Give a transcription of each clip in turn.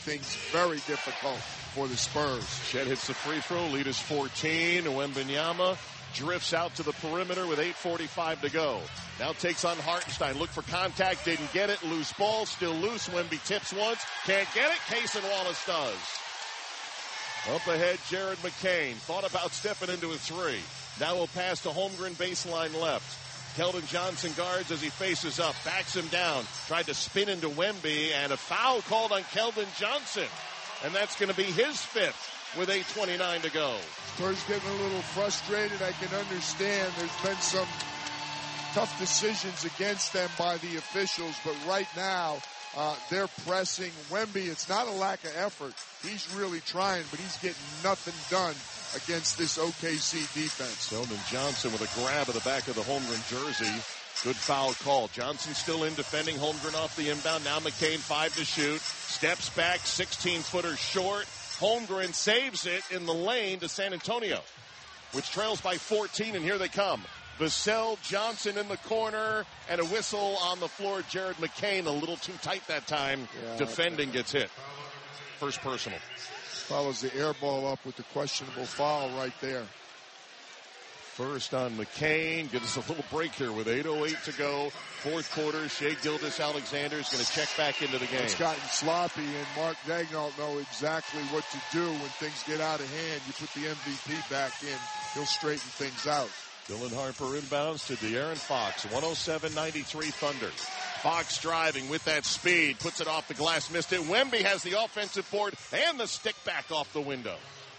things very difficult for the Spurs. Shed hits the free throw. Lead is 14. Wembanyama drifts out to the perimeter with 8:45 to go. Now takes on Hartenstein. Look for contact. Didn't get it. Loose ball. Still loose. Wemby tips once. Can't get it. Cason Wallace does. Up ahead, Jared McCain. Thought about stepping into a three. Now will pass to Holmgren, baseline left. Keldon Johnson guards as he faces up. Backs him down. Tried to spin into Wemby, and a foul called on Keldon Johnson. And that's going to be his fifth with 8:29 to go. Spurs getting a little frustrated. I can understand. There's been some tough decisions against them by the officials, but right now they're pressing Wemby. It's not a lack of effort. He's really trying, but he's getting nothing done against this OKC defense. Keldon Johnson with a grab of the back of the Holmgren jersey. Good foul call. Johnson still in defending. Holmgren off the inbound. Now McCain 5 to shoot. Steps back, 16-footer short. Holmgren saves it in the lane to San Antonio, which trails by 14, and here they come. Vassell Johnson in the corner, and a whistle on the floor. Jared McCain a little too tight that time. Defending gets hit. First personal. Follows the air ball up with the questionable foul right there. First on McCain. Gives us a little break here with 8:08 to go. Fourth quarter. Shai Gilgeous-Alexander is going to check back into the game. It's gotten sloppy, and Mark Daigneault know exactly what to do when things get out of hand. You put the MVP back in, he'll straighten things out. Dylan Harper inbounds to De'Aaron Fox. 107-93 Thunder. Fox driving with that speed. Puts it off the glass. Missed it. Wemby has the offensive board and the stick back off the window.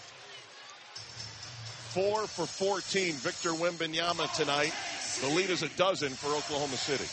4 for 14. Victor Wembanyama tonight. The lead is a dozen for Oklahoma City.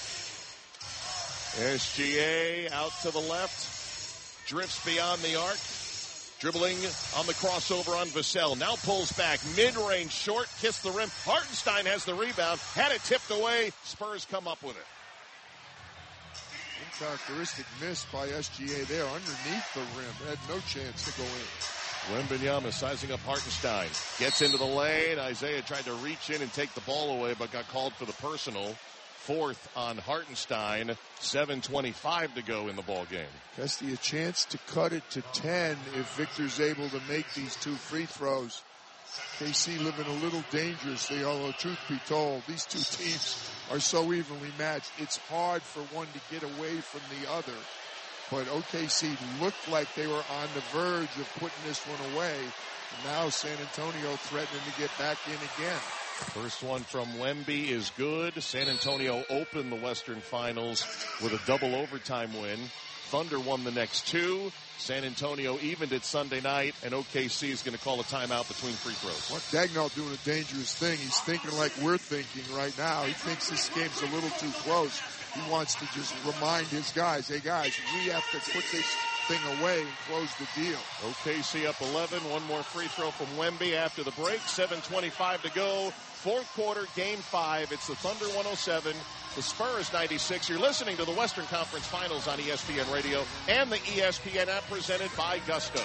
SGA out to the left. Drifts beyond the arc. Dribbling on the crossover on Vassell. Now pulls back. Mid-range short. Kissed the rim. Hartenstein has the rebound. Had it tipped away. Spurs come up with it. Uncharacteristic miss by SGA there underneath the rim. Had no chance to go in. Wembanyama sizing up Hartenstein. Gets into the lane. Isaiah tried to reach in and take the ball away, but got called for the personal. Fourth on Hartenstein. 7:25 to go in the ball game. Kesty a chance to cut it to 10 if Victor's able to make these two free throws. KC living a little dangerously, although truth be told, these two teams are so evenly matched. It's hard for one to get away from the other. But OKC looked like they were on the verge of putting this one away. And now San Antonio threatening to get back in again. First one from Wemby is good. San Antonio opened the Western Finals with a double overtime win. Thunder won the next two. San Antonio evened it Sunday night, and OKC is going to call a timeout between free throws. Mark Daigneault doing a dangerous thing. He's thinking like we're thinking right now. He thinks this game's a little too close. He wants to just remind his guys, hey guys, we have to put this thing away and close the deal. OKC up 11. One more free throw from Wemby after the break. 7:25 to go. Fourth quarter, game 5. It's the Thunder 107, the Spurs 96. You're listening to the Western Conference Finals on ESPN Radio and the ESPN app presented by Gusto.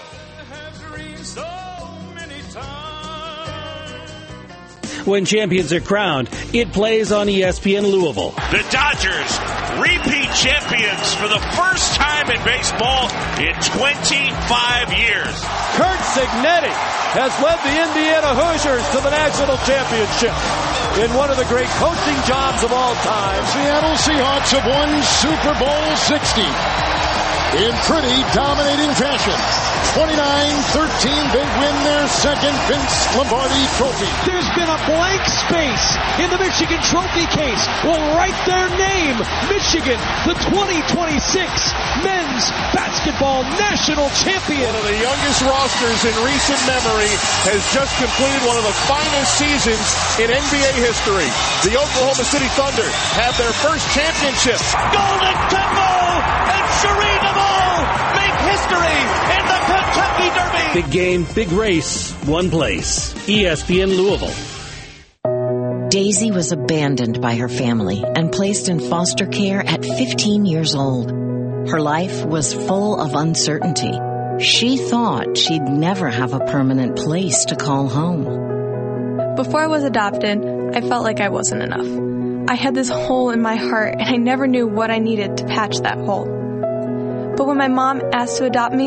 When champions are crowned, it plays on ESPN Louisville. The Dodgers, repeat champions for the first time in baseball in 25 years. Curt Cignetti has led the Indiana Hoosiers to the national championship in one of the great coaching jobs of all time. Seattle Seahawks have won Super Bowl 60 in pretty dominating fashion. 29-13, they win their second Vince Lombardi trophy. There's been a blank space in the Michigan Trophy case. Will write their name, Michigan, the 2026 men's basketball national champion. One of the youngest rosters in recent memory has just completed one of the finest seasons in NBA history. The Oklahoma City Thunder have their first championship. Golden Temple and Shereen Amal make history in the Kentucky Derby. Big game, big race, one place. ESPN Louisville. Daisy was abandoned by her family and placed in foster care at 15 years old. Her life was full of uncertainty. She thought she'd never have a permanent place to call home. Before I was adopted, I felt like I wasn't enough. I had this hole in my heart, and I never knew what I needed to patch that hole. But when my mom asked to adopt me,